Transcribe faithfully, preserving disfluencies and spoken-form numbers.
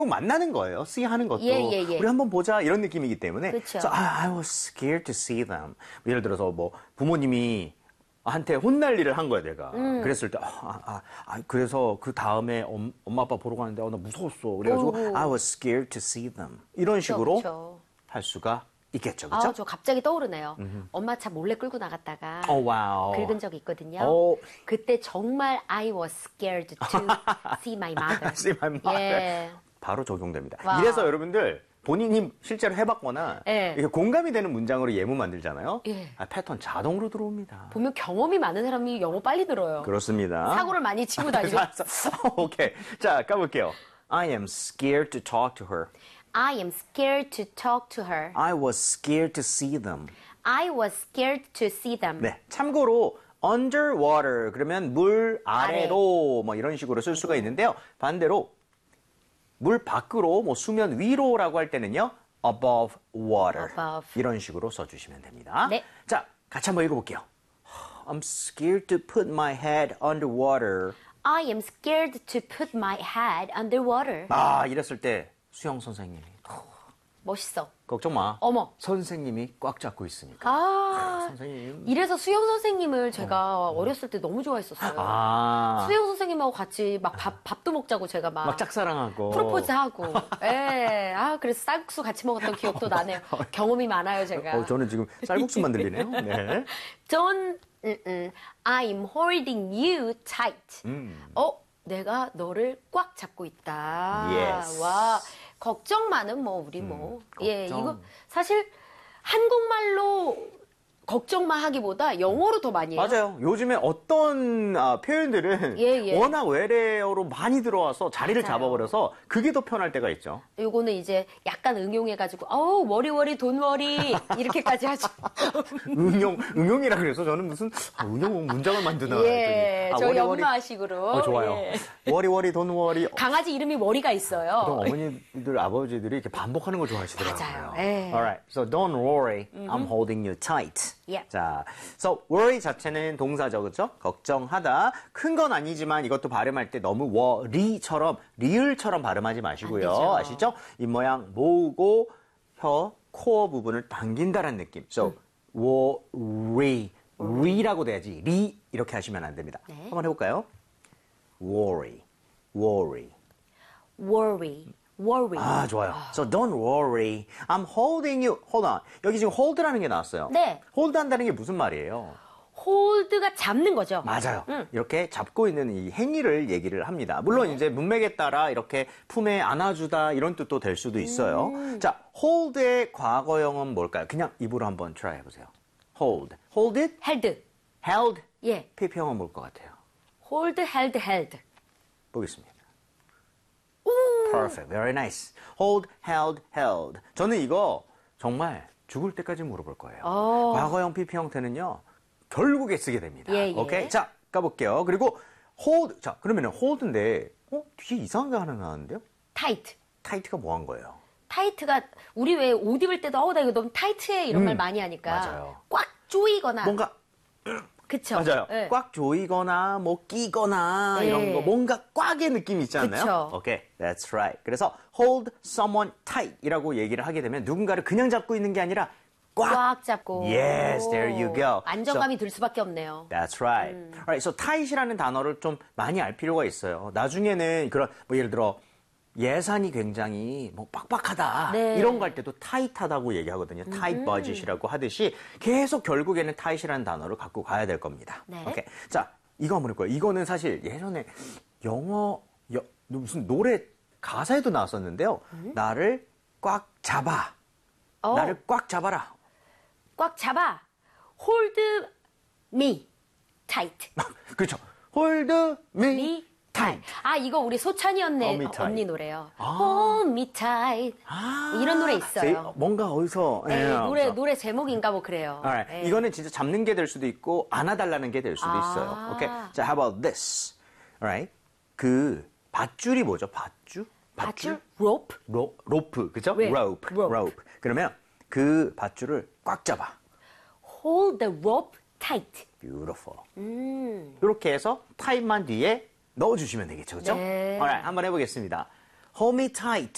꼭 만나는 거예요. see 하는 것도. 예, 예, 예. 우리 한번 보자 이런 느낌이기 때문에. 그쵸. So, I, I was scared to see them. 예를 들어서 뭐 부모님이 한테 혼날 일을 한 거야 내가. 음. 그랬을 때 아, 아, 아, 그래서 그 다음에 엄, 엄마 아빠 보러 가는데 어, 나 무서웠어. 그래가지고 오우. I was scared to see them. 이런 식으로 그쵸. 할 수가 있겠죠. 그렇죠? 아, 저 갑자기 떠오르네요. 음흠. 엄마 차 몰래 끌고 나갔다가 오, 와우. 긁은 적이 있거든요. 오. 그때 정말 I was scared to see my mother. see my mother. 예. 바로 적용됩니다. 와우. 이래서 여러분들 본인이 실제로 해봤거나 예. 이렇게 공감이 되는 문장으로 예문 만들잖아요. 예. 아, 패턴 자동으로 들어옵니다. 보면 경험이 많은 사람이 영어 빨리 들어요. 그렇습니다. 사고를 많이 치고 다니고. 오케이. 자, 까볼게요. I am scared to talk to her. I am scared to talk to her. I was scared to see them. I was scared to see them. 네, 참고로 underwater 그러면 물 아래로 뭐 이런 식으로 쓸 수가 있는데요. 반대로 물 밖으로 뭐 수면 위로라고 할 때는요. above water. above. 이런 식으로 써주시면 됩니다. 네. 자, 같이 한번 읽어볼게요. I'm scared to put my head underwater. I am scared to put my head underwater. 아, 이랬을 때 수영 선생님이 멋있어. 걱정 마. 어머. 선생님이 꽉 잡고 있으니까. 아, 선생님. 이래서 수영 선생님을 제가 어. 어렸을 때 너무 좋아했었어요. 아. 수영 선생님하고 같이 막 밥, 밥도 먹자고 제가 막. 막 짝사랑하고. 프로포즈하고. 예. 아, 그래서 쌀국수 같이 먹었던 기억도 나네요. 경험이 많아요, 제가. 어, 저는 지금 쌀국수만 들리네요. 네. Don't, 음, 음, I'm holding you tight. 음. 어, 내가 너를 꽉 잡고 있다. Yes. 와, 걱정 많은 뭐 우리 뭐. 음, 예, 걱정. 이거 사실 한국말로 걱정만 하기보다 영어로 더 많이 해요. 맞아요. 요즘에 어떤 아, 표현들은 예, 예. 워낙 외래어로 많이 들어와서 자리를 맞아요. 잡아버려서 그게 더 편할 때가 있죠. 요거는 이제 약간 응용해가지고, 어우, 워리워리, 돈워리, 이렇게까지 하죠. 응용, 응용이라 그래서 저는 무슨 아, 응용 문장을 만드나 예, 했더니. 아, 저 워리워리. 연마식으로. 어, 좋아요. 예. 워리워리, 돈워리. 강아지 이름이 워리가 있어요. 보통 어머니들, 아버지들이 이렇게 반복하는 걸 좋아하시더라고요. 맞아요. 예. Alright, so don't worry, I'm holding you tight. 예. 자, so worry 자체는 동사죠, 그렇죠? 걱정하다. 큰 건 아니지만 이것도 발음할 때 너무 worry처럼 리을처럼 발음하지 마시고요. 안 되죠. 아시죠? 입 모양 모으고 혀 코어 부분을 당긴다는 느낌. So worry, re라고 돼야지 리 이렇게 하시면 안 됩니다. 네. 한번 해볼까요? worry, worry. worry, worry. 아, 좋아요. So don't worry. I'm holding you. Hold on. 여기 지금 hold라는 게 나왔어요. 네. hold 한다는 게 무슨 말이에요? 홀드가 잡는 거죠. 맞아요. 응. 이렇게 잡고 있는 이 행위를 얘기를 합니다. 물론 이제 문맥에 따라 이렇게 품에 안아주다 이런 뜻도 될 수도 있어요. 음. 자, hold의 과거형은 뭘까요? 그냥 입으로 한번 try 해보세요. hold. hold it? held. held? 예. 피피형은 뭘 것 같아요? hold, held, held. 보겠습니다. 오. Perfect. Very nice. hold, held, held. 저는 이거 정말 죽을 때까지 물어볼 거예요. 오. 과거형 피피 형태는요. 결국에 쓰게 됩니다. 예, 예. 오케이? 자, 가볼게요. 그리고 hold. 자, 그러면은 hold인데 어? 뒤에 이상한 게 하나 나왔는데요? tight. tight가 뭐 한 거예요? 타이트가 우리 왜 옷 입을 때도 어우 나 이거 너무 타이트해 이런 음, 말 많이 하니까 맞아요. 꽉 조이거나 뭔가 그쵸? 맞아요. 예. 꽉 조이거나 뭐 끼거나 예. 이런 거 뭔가 꽉의 느낌이 있지 않나요? 그쵸. 오케이, that's right. 그래서 hold someone tight이라고 얘기를 하게 되면 누군가를 그냥 잡고 있는 게 아니라 꽉. 꽉 잡고 Yes, there you go. 안정감이 들 수밖에 없네요. That's right. 음. Alright, so tight이라는 단어를 좀 많이 알 필요가 있어요. 나중에는 그런 뭐 예를 들어 예산이 굉장히 뭐 빡빡하다 네. 이런 거 할 때도 타이트하다고 얘기하거든요. tight budget이라고 하듯이 계속 결국에는 tight이라는 단어를 갖고 가야 될 겁니다. 네. 오케이. 자, 이거 한번 해볼까요? 이거는 사실 예전에 영어 여, 무슨 노래 가사에도 나왔었는데요. 음? 나를 꽉 잡아. 어. 나를 꽉 잡아라. 꽉 잡아. hold me tight. 그렇죠. hold me, me tight. 아 이거 우리 소찬이 언니, Hold me tight. 언니 노래요. 아. hold me tight. 아, 이런 노래 있어요. 제- 뭔가 어디서 네, 예, 노래 그래서. 노래 제목인가 뭐 그래요. Alright. 네. 이거는 진짜 잡는 게 될 수도 있고 안아달라는 게 될 수도 아. 있어요. 오케이. 자, how about this? Alright. 그 밧줄이 뭐죠? 밧줄? 밧줄 rope. 로, 로프, 그죠? 왜? rope, rope. rope. 그러면 그 밧줄을 꽉 잡아. hold the rope tight. Beautiful. 음. 이렇게 해서 타임만 뒤에 넣어주시면 되겠죠, 그죠? 네. Alright, 한번 해보겠습니다. Hold me tight.